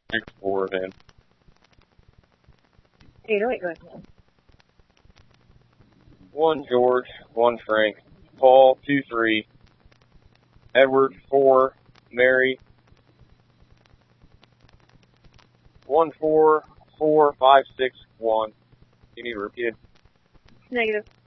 6-4 then. 808, go ahead. 1 George, 1 Frank, Paul 2-3, Edward 4, Mary 1-4-4-5-6-1. You need to repeat it. Negative.